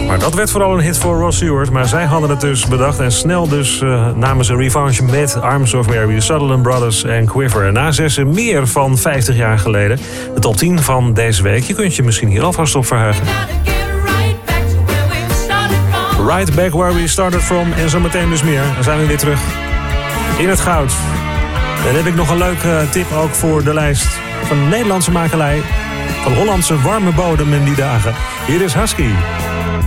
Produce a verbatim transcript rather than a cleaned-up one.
Maar dat werd vooral een hit voor Ross Stewart. Maar zij hadden het dus bedacht en snel dus uh, namen ze revanche met Arms of Mary, de Sutherland Brothers en Quiver. En na zessen meer van vijftig jaar geleden. De top tien van deze week. Je kunt je misschien hier alvast op verheugen. Right back where we started from. En zometeen dus meer. Dan zijn we weer terug in het goud. Dan heb ik nog een leuke tip ook voor de lijst van Nederlandse makelij. Van Hollandse warme bodem in die dagen. Hier is Husky.